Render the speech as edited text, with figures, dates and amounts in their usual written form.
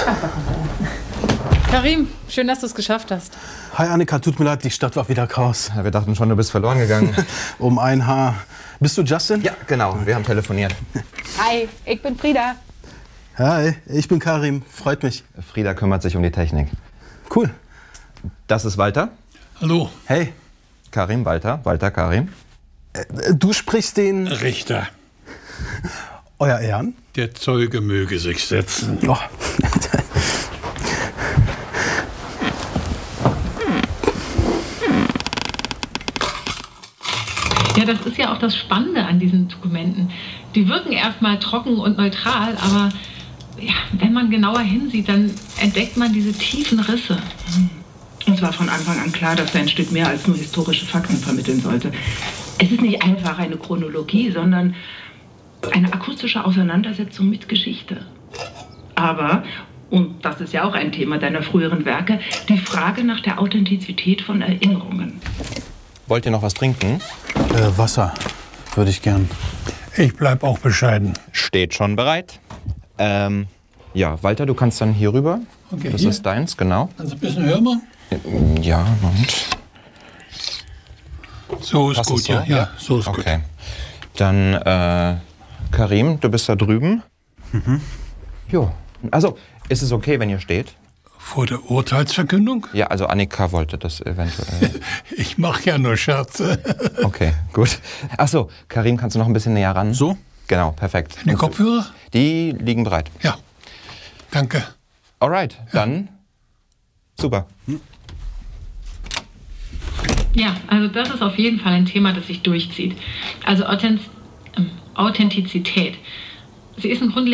Karim, schön, dass du es geschafft hast. Hi Annika, tut mir leid, die Stadt war wieder Chaos. Ja, wir dachten schon, du bist verloren gegangen. Um ein Haar. Bist du Justin? Ja, genau, wir haben telefoniert. Hi, ich bin Frieda. Hi, ich bin Karim, freut mich. Frieda kümmert sich um die Technik. Cool. Das ist Walter. Hallo. Hey, Karim, Walter. Walter, Karim. du sprichst den... Richter, Euer Ehren? der Zeuge möge sich setzen. Oh. Ja, das ist ja auch das Spannende an diesen Dokumenten. Die wirken erstmal trocken und neutral, aber ja, wenn man genauer hinsieht, dann entdeckt man diese tiefen Risse. Uns war von Anfang an klar, dass er ein Stück mehr als nur historische Fakten vermitteln sollte. Es ist nicht einfach eine Chronologie, sondern eine akustische Auseinandersetzung mit Geschichte. Aber, und das ist ja auch ein Thema deiner früheren Werke, die Frage nach der Authentizität von Erinnerungen. Wollt ihr noch was trinken? Wasser würde ich gern. Ich bleib auch bescheiden. Steht schon bereit. Ja, Walter, du kannst dann hier rüber. Okay, Das hier? ist deins, genau. Also ein bisschen höher mal. Ja, Moment. So ist Passt gut, es so? ja. Ja, so ist Okay. Dann, Karim, du bist da drüben. Jo. Also, ist es okay, wenn ihr steht? gut. Vor der Urteilsverkündung? Ja, also Annika wollte das eventuell. Ich mache ja nur Scherze. Okay, gut. Ach so, Karim, kannst du noch ein bisschen näher ran? So? Genau, perfekt. Die Kopfhörer? Die liegen bereit. Ja. Danke. Alright, dann super. Ja, also das ist auf jeden Fall ein Thema, das sich durchzieht. Also Authentizität. Sie ist ein Grundlegend